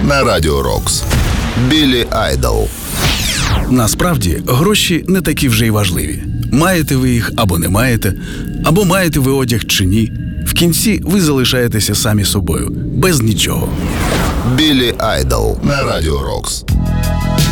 на Радіо Рокс. Біллі Айдол. Насправді, гроші не такі вже й важливі. Маєте ви їх або не маєте, або маєте ви одяг чи ні. В кінці ви залишаєтеся самі собою, без нічого. Біллі Айдол на Радіо Рокс.